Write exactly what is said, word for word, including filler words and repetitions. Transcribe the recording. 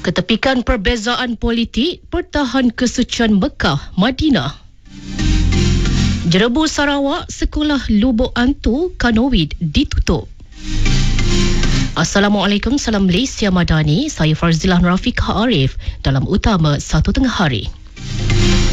Ketepikan perbezaan politik, pertahan kesucian Mekah, Madinah. Jerebu Sarawak, Sekolah Lubuk Antu, Kanowid ditutup. Assalamualaikum, salam Malaysia Madani. Saya Farzilah Rafiqah Arif dalam Utama Satu Tengah Hari.